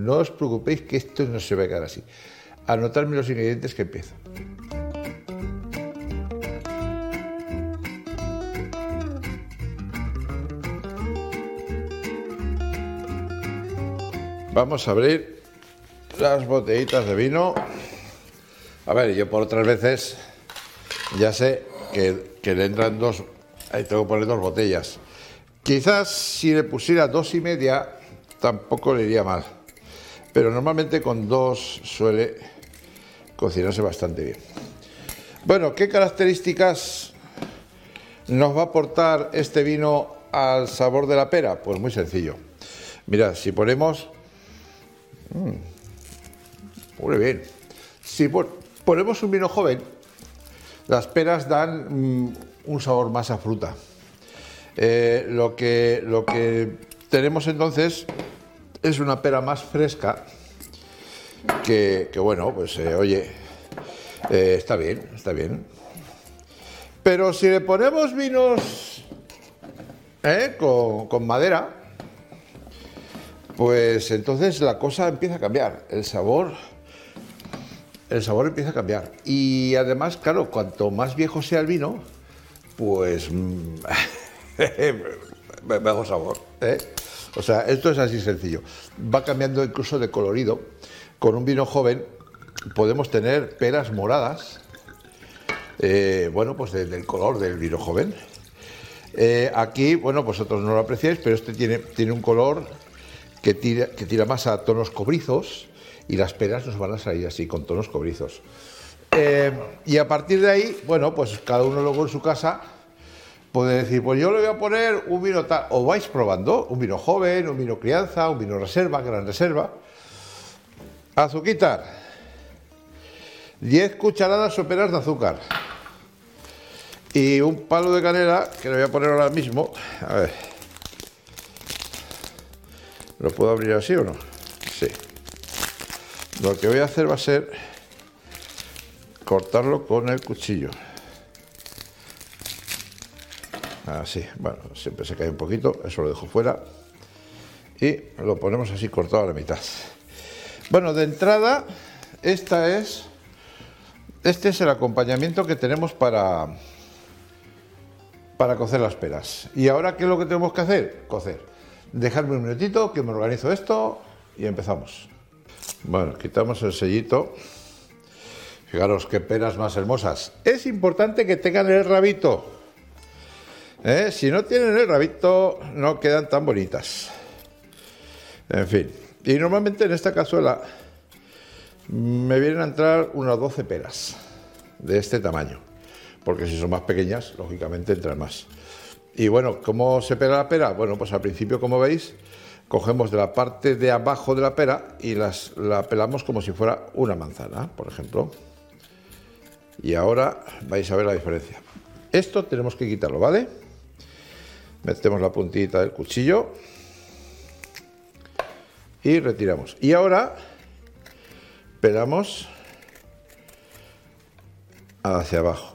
no os preocupéis que esto no se va a quedar así. Anotadme los ingredientes que empiezo. Vamos a abrir las botellitas de vino. A ver, yo por otras veces ya sé que le entran dos, ahí tengo que poner 2 botellas. Quizás si le pusiera 2,5 tampoco le iría mal, pero normalmente con 2 suele cocinarse bastante bien. Bueno, ¿qué características nos va a aportar este vino al sabor de la pera? Pues muy sencillo. Mirad, si ponemos... muy bien. Si ponemos un vino joven, las peras dan un sabor más a fruta. Lo que tenemos entonces es una pera más fresca que bueno, pues oye, está bien, está bien. Pero si le ponemos vinos con madera, pues entonces la cosa empieza a cambiar, el sabor empieza a cambiar. Y además, claro, cuanto más viejo sea el vino, pues mejor sabor, ¿eh? O sea, esto es así sencillo. Va cambiando incluso de colorido. Con un vino joven podemos tener peras moradas, bueno, pues del color del vino joven. Aquí, bueno, vosotros no lo apreciáis, pero este tiene un color que tira más a tonos cobrizos, y las peras nos van a salir así, con tonos cobrizos. Y a partir de ahí, bueno, pues cada uno luego en su casa puede decir, pues yo le voy a poner un vino tal, o vais probando, un vino joven, un vino crianza, un vino reserva, gran reserva. Azuquitar, 10 cucharadas soperas de azúcar. Y un palo de canela, que le voy a poner ahora mismo. A ver. ¿Lo puedo abrir así o no? Sí. Lo que voy a hacer va a ser cortarlo con el cuchillo. Así, bueno, siempre se cae un poquito, eso lo dejo fuera. Y lo ponemos así cortado a la mitad. Bueno, de entrada, este es el acompañamiento que tenemos para cocer las peras. Y ahora, ¿qué es lo que tenemos que hacer? Cocer. Dejadme un minutito que me organizo esto y empezamos. Bueno, quitamos el sellito. Fijaros qué peras más hermosas. Es importante que tengan el rabito. Si no tienen el rabito, no quedan tan bonitas. En fin. Y normalmente en esta cazuela me vienen a entrar unas 12 peras de este tamaño. Porque si son más pequeñas, lógicamente entran más. Y bueno, ¿cómo se pela la pera? Bueno, pues al principio, como veis, cogemos de la parte de abajo de la pera y la pelamos como si fuera una manzana, por ejemplo. Y ahora vais a ver la diferencia. Esto tenemos que quitarlo, ¿vale? Metemos la puntita del cuchillo y retiramos. Y ahora pelamos hacia abajo.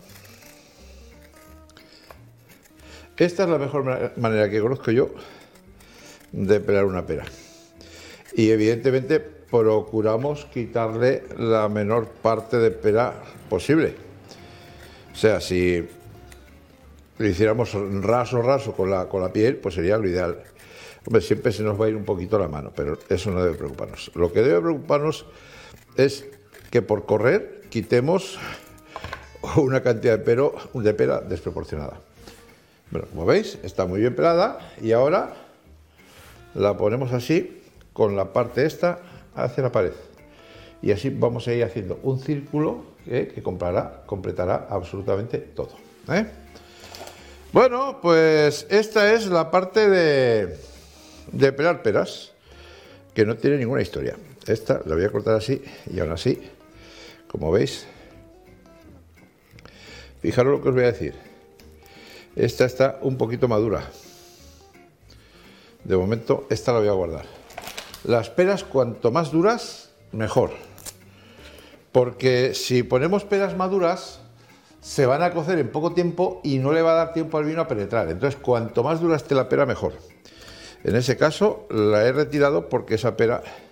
Esta es la mejor manera que conozco yo de pelar una pera. Y evidentemente procuramos quitarle la menor parte de pera posible. O sea, si lo hiciéramos raso con la piel, pues sería lo ideal. Hombre, siempre se nos va a ir un poquito la mano, pero eso no debe preocuparnos. Lo que debe preocuparnos es que por correr quitemos una cantidad de pera desproporcionada. Bueno, como veis, está muy bien pelada y ahora la ponemos así con la parte esta hacia la pared. Y así vamos a ir haciendo un círculo que completará absolutamente todo. Bueno, pues esta es la parte de pelar peras, que no tiene ninguna historia. Esta la voy a cortar así y aún así, como veis, fijaros lo que os voy a decir. Esta está un poquito madura. De momento, esta la voy a guardar. Las peras, cuanto más duras, mejor. Porque si ponemos peras maduras, se van a cocer en poco tiempo y no le va a dar tiempo al vino a penetrar. Entonces, cuanto más dura esté la pera, mejor. En ese caso, la he retirado porque esa pera